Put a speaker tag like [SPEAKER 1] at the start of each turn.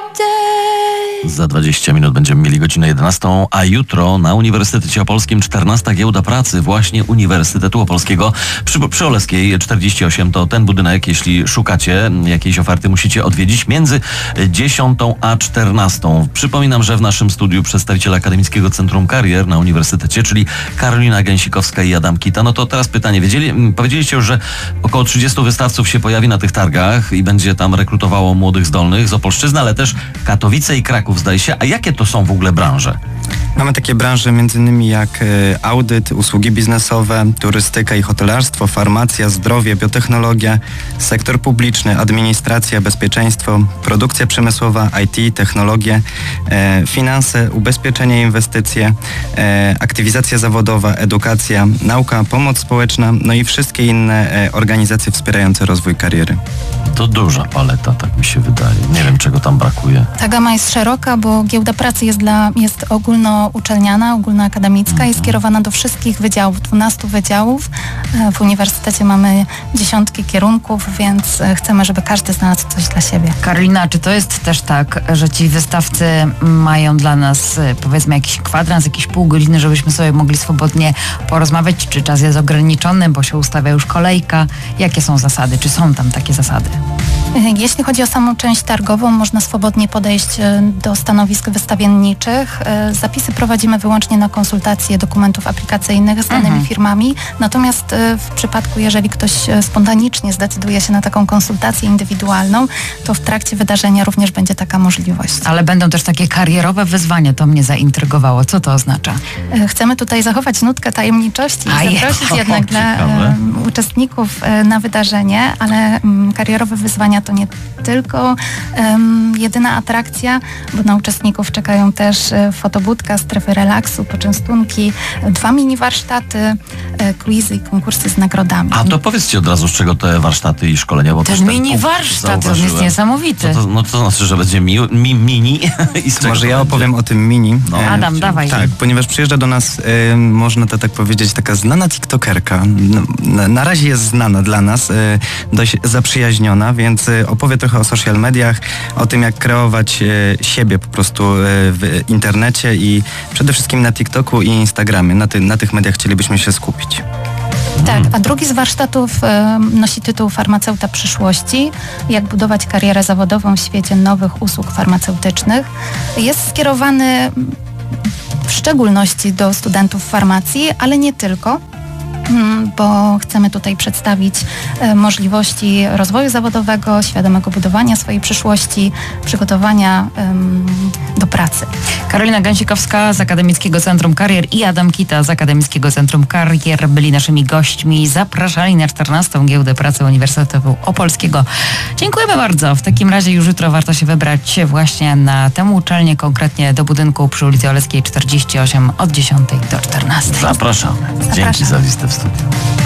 [SPEAKER 1] Za 20 minut będziemy mieli godzinę 11, a jutro na Uniwersytecie Opolskim 14. Giełda pracy właśnie Uniwersytetu Opolskiego przy Oleskiej 48. To ten budynek, jeśli szukacie jakiejś oferty, musicie odwiedzić między 10 a 14. Przypominam, że w naszym studiu przedstawiciel Akademickiego Centrum Karier na Uniwersytecie, czyli Karolina Gęsikowska i Adam Kita. No to teraz pytanie. Powiedzieliście już, że około 30 wystawców się pojawi na tych targach i będzie tam rekrutowało młodych, zdolnych z Opolszczyzny, ale też Katowice i Kraków, zdaje się. A jakie to są w ogóle branże?
[SPEAKER 2] Mamy takie branże m.in. jak audyt, usługi biznesowe, turystyka i hotelarstwo, farmacja, zdrowie, biotechnologia, sektor publiczny, administracja, bezpieczeństwo, produkcja przemysłowa, IT, technologie, finanse, ubezpieczenie i inwestycje, aktywizacja zawodowa, edukacja, nauka, pomoc społeczna, no i wszystkie inne organizacje wspierające rozwój kariery.
[SPEAKER 1] To duża paleta, tak mi się wydaje. Nie wiem, czego tam brakuje.
[SPEAKER 3] Ta gama jest szeroka, bo Giełda Pracy jest ogólnouczelniana, ogólnoakademicka i skierowana do wszystkich wydziałów, 12 wydziałów. W uniwersytecie mamy dziesiątki kierunków, więc chcemy, żeby każdy znalazł coś dla siebie.
[SPEAKER 4] Karolina, czy to jest też tak, że ci wystawcy mają dla nas, powiedzmy, jakiś kwadrans, jakieś pół godziny, żebyśmy sobie mogli swobodnie porozmawiać? Czy czas jest ograniczony, bo się ustawia już kolejka? Jakie są zasady? Czy są tam takie zasady?
[SPEAKER 3] Jeśli chodzi o samą część targową, można swobodnie podejść do stanowisk wystawienniczych. Zapisy prowadzimy wyłącznie na konsultacje dokumentów aplikacyjnych z danymi firmami. Natomiast w przypadku, jeżeli ktoś spontanicznie zdecyduje się na taką konsultację indywidualną, to w trakcie wydarzenia również będzie taka możliwość.
[SPEAKER 4] Ale będą też takie karierowe wyzwania, to mnie zaintrygowało. Co to oznacza?
[SPEAKER 3] Chcemy tutaj zachować nutkę tajemniczości i zaprosić jednak dla uczestników na wydarzenie, ale karierowe wyzwania to nie tylko jedyna atrakcja, bo na uczestników czekają też fotobudka, strefy relaksu, poczęstunki, 2 mini warsztaty, quizy i konkursy z nagrodami.
[SPEAKER 1] A to powiedzcie od razu, z czego te warsztaty i szkolenia, bo
[SPEAKER 4] ten mini warsztat to jest niesamowity.
[SPEAKER 1] To znaczy, że będzie mini i z czego
[SPEAKER 2] może ja opowiem o tym mini.
[SPEAKER 4] No. Adam, dawaj.
[SPEAKER 2] Tak, ponieważ przyjeżdża do nas, można to tak powiedzieć, taka znana tiktokerka. Na razie jest znana dla nas, dość zaprzyjaźniona, więc opowie trochę o social mediach, o tym, jak kreować siebie po prostu w internecie i przede wszystkim na TikToku i Instagramie. Na tych mediach chcielibyśmy się skupić.
[SPEAKER 3] Tak, a drugi z warsztatów nosi tytuł Farmaceuta przyszłości. Jak budować karierę zawodową w świecie nowych usług farmaceutycznych. Jest skierowany w szczególności do studentów farmacji, ale nie tylko, bo chcemy tutaj przedstawić możliwości rozwoju zawodowego, świadomego budowania swojej przyszłości, przygotowania do pracy.
[SPEAKER 4] Karolina Gęsikowska z Akademickiego Centrum Karier i Adam Kita z Akademickiego Centrum Karier byli naszymi gośćmi i zapraszali na 14. Giełdę Pracy Uniwersytetu Opolskiego. Dziękujemy bardzo. W takim razie już jutro warto się wybrać właśnie na tę uczelnię, konkretnie do budynku przy ulicy Oleskiej 48 od 10 do 14.
[SPEAKER 1] Zapraszamy. Dzięki za wizytę w studiu.